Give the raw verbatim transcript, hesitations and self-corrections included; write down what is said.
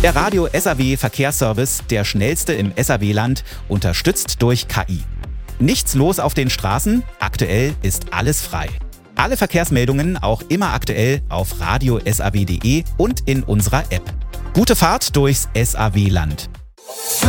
Der Radio S A W Verkehrsservice, der schnellste im S A W-Land, unterstützt durch K I. Nichts los auf den Straßen, aktuell ist alles frei. Alle Verkehrsmeldungen auch immer aktuell auf radio punkt s a w punkt d e und in unserer App. Gute Fahrt durchs S A W-Land.